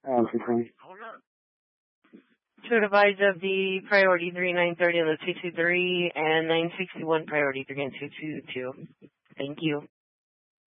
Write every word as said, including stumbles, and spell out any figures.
Um, confirm. To advise of the priority three nine thirty on the two two three and nine sixty-one priority three and two two two. Thank you.